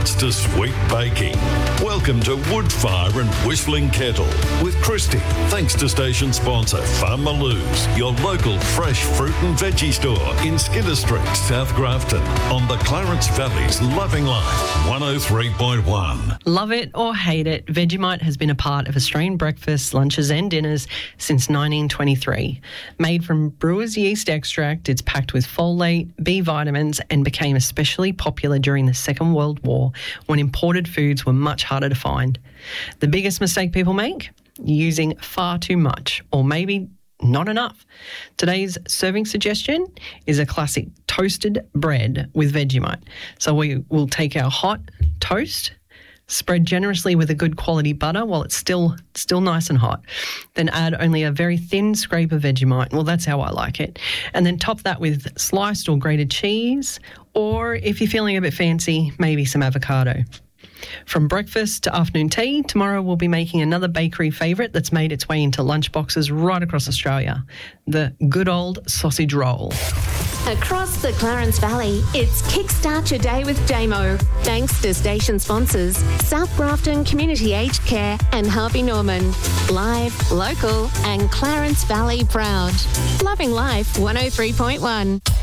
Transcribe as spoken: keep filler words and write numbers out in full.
ingredients to sweet baking. Welcome to Woodfire and Whistling Kettle with Christy. Thanks to station sponsor Farm Maloos, your local fresh fruit and veggie store in Skinner Street, South Grafton, on the Clarence Valley's Loving Life, one oh three point one. Love it or hate it, Vegemite has been a part of Australian breakfasts, lunches and dinners since nineteen twenty-three. Made from brewer's yeast extract, it's packed with folate, B vitamins and became especially popular during the Second World War when imported foods were much harder to find. The biggest mistake people make? Using far too much, or maybe not enough. Today's serving suggestion is a classic toasted bread with Vegemite. So we will take our hot toast, spread generously with a good quality butter while it's still still nice and hot. Then add only a very thin scrape of Vegemite. Well, that's how I like it. And then top that with sliced or grated cheese, or if you're feeling a bit fancy, maybe some avocado. From breakfast to afternoon tea, tomorrow we'll be making another bakery favourite that's made its way into lunchboxes right across Australia, the good old sausage roll. Across the Clarence Valley, it's Kickstart Your Day with Damo. Thanks to station sponsors South Grafton Community Aged Care and Harvey Norman. Live, local and Clarence Valley proud. Loving Life one oh three point one.